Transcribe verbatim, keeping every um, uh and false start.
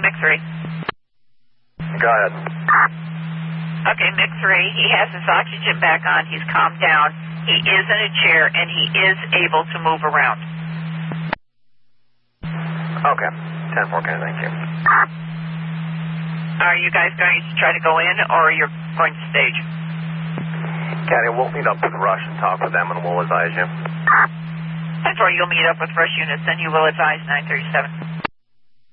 MiG three. Go ahead. Okay, MiG three, he has his oxygen back on, he's calmed down, he is in a chair, and he is able to move around. Okay, ten four, okay, thank you. Are you guys going to try to go in, or you're going to stage? Caddy, we'll meet up with Rush and talk with them, and we'll advise you. That's where you'll meet up with Rush units, then you will advise nine thirty-seven.